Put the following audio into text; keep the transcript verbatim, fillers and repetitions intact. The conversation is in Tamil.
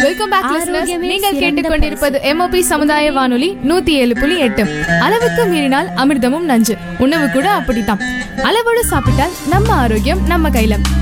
Welcome back listeners. நீங்கள் கேட்டுக்கொண்டிருப்பது எம்ஓபி சமுதாய வானொலி நூத்தி ஏழு புள்ளி எட்டு. அளவுக்கு மீறினால் அமிர்தமும் நஞ்சு. உணவு கூட அப்படித்தான். அளவோடு சாப்பிட்டால் நம்ம ஆரோக்கியம் நம்ம கையில.